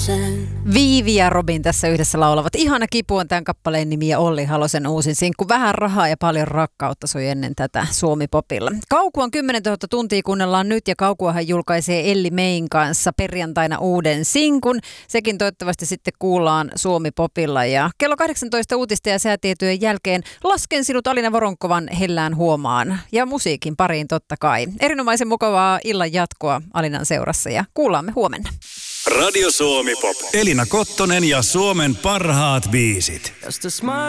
Viivi ja Robin tässä yhdessä laulavat. Ihana kipu on tämän kappaleen nimi ja Olli Halosen uusin sinkku. Vähän rahaa ja paljon rakkautta soi ennen tätä Suomi-popilla. Kauku on 10 000 tuntia kuunnellaan nyt ja Kaukuahan julkaisee Elli Mein kanssa perjantaina uuden sinkun. Sekin toivottavasti sitten kuullaan Suomi-popilla ja kello 18 uutista ja säätietojen jälkeen lasken sinut Alina Voronkovan hellään huomaan ja musiikin pariin totta kai. Erinomaisen mukavaa illan jatkoa Alinan seurassa ja kuullaamme huomenna. Radio Suomi Pop. Elina Kottonen ja Suomen parhaat biisit.